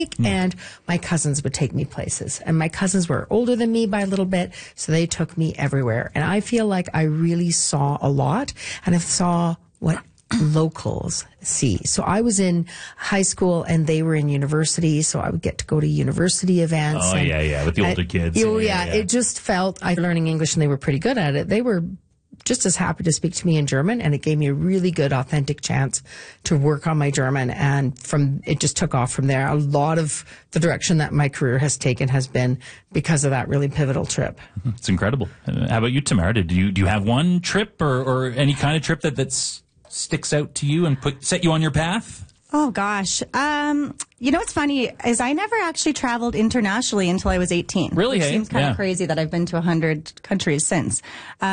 And my cousins would take me places. And my cousins were older than me by a little bit, so they took me everywhere. And I feel like I really saw a lot, and I saw what locals see. So I was in high school and they were in university, so I would get to go to university events. Oh, yeah, with the older kids. It just felt I was learning English and they were pretty good at it. They were just as happy to speak to me in German, and it gave me a really good, authentic chance to work on my German, and it just took off from there. A lot of the direction that my career has taken has been because of that really pivotal trip. It's incredible. How about you, Tamara? Do you have one trip or any kind of trip that sticks out to you and set you on your path? Oh, gosh. You know what's funny is I never actually traveled internationally until I was 18. Really? Which seems kind of crazy that I've been to 100 countries since.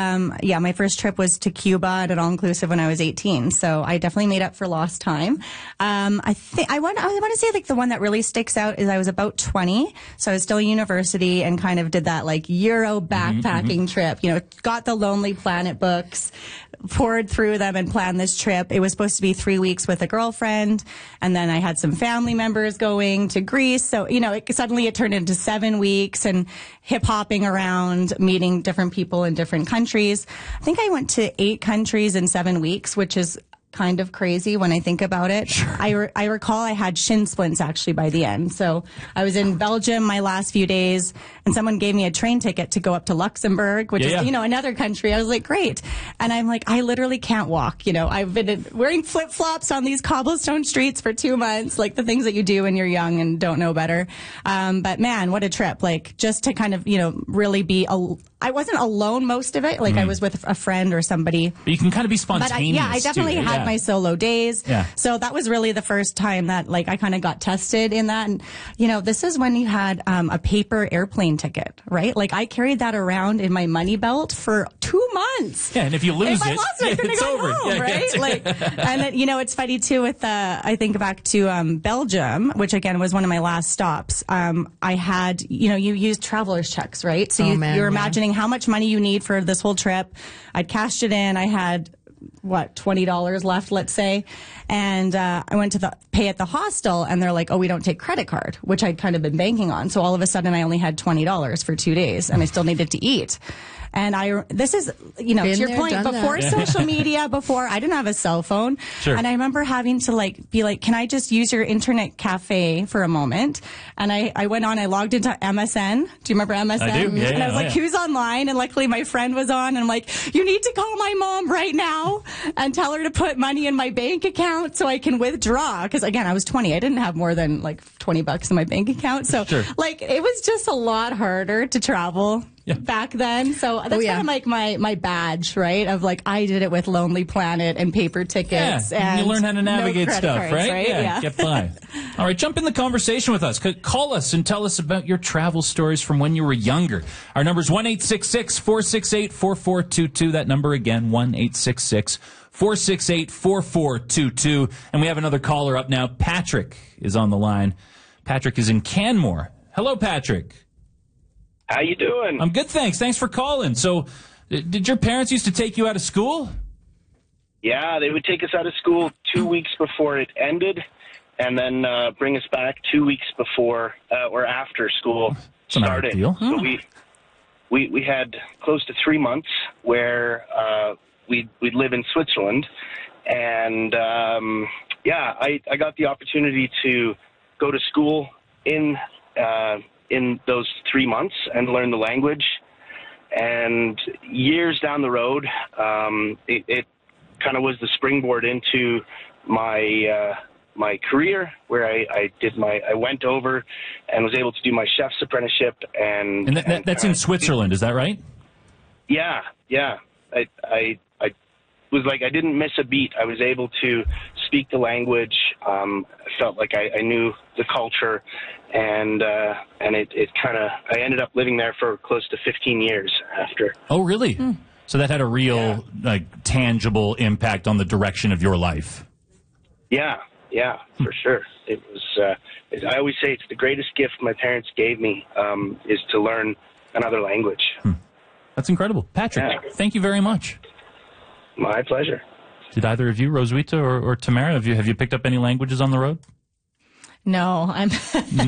My first trip was to Cuba at an all-inclusive when I was 18. So I definitely made up for lost time. I want to say like the one that really sticks out is I was about 20. So I was still in university and kind of did that like Euro backpacking trip. You know, got the Lonely Planet books, poured through them and planned this trip. It was supposed to be 3 weeks with a girlfriend. And then I had some family members going to Greece. So, you know, suddenly it turned into 7 weeks and hip hopping around, meeting different people in different countries. I think I went to 8 countries in 7 weeks, which is kind of crazy when I think about it. Sure. I recall I had shin splints actually by the end. So I was in Belgium my last few days and someone gave me a train ticket to go up to Luxembourg, which is, you know, another country. I was like, great. And I'm like, I literally can't walk. You know, I've been wearing flip flops on these cobblestone streets for 2 months, like the things that you do when you're young and don't know better. But man, what a trip. Like just to kind of, you know, really I wasn't alone most of it. Like I was with a friend or somebody. But you can kind of be spontaneous. I definitely had my solo days. Yeah. So that was really the first time that like I kind of got tested in that. And, you know, this is when you had a paper airplane ticket, right? Like I carried that around in my money belt for 2 months. Yeah, and if you lose I lost it, I couldn't it's go over. home, right? Like, and then, you know, it's funny too with I think back to Belgium, which again was one of my last stops. I had, you know, you use traveler's checks, right? So you're imagining how much money you need for this whole trip. I'd cashed it in. I had $20 left, let's say. And I went to pay at the hostel and they're like, oh, we don't take credit card, which I'd kind of been banking on. So all of a sudden I only had $20 for 2 days and I still needed to eat. And this is, you know, to your point, before social media, before I didn't have a cell phone. Sure. And I remember having to be like, can I just use your internet cafe for a moment? And I went on, I logged into MSN. Do you remember MSN? I do. Yeah, and I was like, who's online? And luckily my friend was on and I'm like, you need to call my mom right now and tell her to put money in my bank account so I can withdraw. Cause again, I was 20. I didn't have more than like $20 in my bank account. So like, it was just a lot harder to travel. Back then. So that's kind of like my badge, right? Of like, I did it with Lonely Planet and paper tickets. Yeah, and you learn how to navigate stuff, cards, right? Yeah, get by. All right, jump in the conversation with us. Call us and tell us about your travel stories from when you were younger. Our number is 1-866-468-4422. That number again, 1-866-468-4422. And we have another caller up now. Patrick is on the line. Patrick is in Canmore. Hello, Patrick. How you doing? I'm good, thanks. Thanks for calling. So, did your parents used to take you out of school? Yeah, they would take us out of school 2 weeks before it ended, and then bring us back 2 weeks before or after school started. Deal. So we had close to 3 months where we'd live in Switzerland, and I got the opportunity to go to school in those 3 months and learn the language. And years down the road, it kind of was the springboard into my my career, where I went over and was able to do my chef's apprenticeship. And that's in Switzerland, is that right? Yeah. I was like, I didn't miss a beat. I was able to speak the language. I felt like I knew the culture, and it kind of, I ended up living there for close to 15 years after. Oh, really? So that had a real, tangible impact on the direction of your life. Yeah, for sure. It was, I always say it's the greatest gift my parents gave me, is to learn another language. That's incredible. Patrick, thank you very much. My pleasure. Did either of you, Roswitha or Tamara, have you picked up any languages on the road? No, I'm